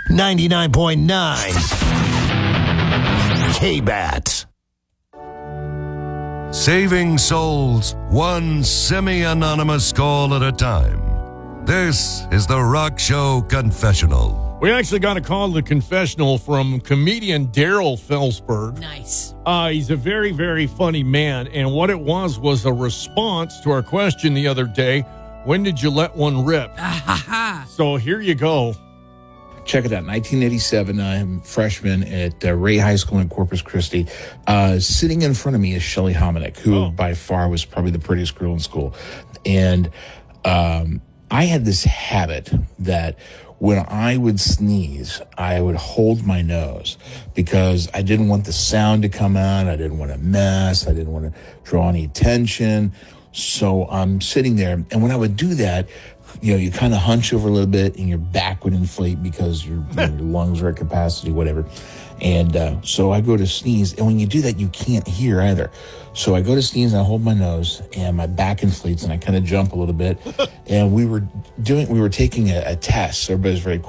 99.9 K-Bat. Saving souls, one semi-anonymous call at a time. This is the Rock Show Confessional. We actually got a call to the confessional from comedian Daryl Felsberg. Nice. He's a very, very funny man. And what it was a response to our question the other day. When did you let one rip? So here you go. Check it out. 1987, I'm a freshman at Ray High School in Corpus Christi. Sitting in front of me is Shelly Hominick, who by far was probably the prettiest girl in school. And I had this habit that when I would sneeze, I would hold my nose because I didn't want the sound to come out. I didn't want to mess. I didn't want to draw any attention. So I'm sitting there, and when I would do that, you kind of hunch over a little bit, and your back would inflate because your lungs are at capacity, whatever. And so I go to sneeze, and when you do that, you can't hear either. So I go to sneeze, and I hold my nose, and my back inflates, and I kind of jump a little bit. And we were taking a test. Everybody's very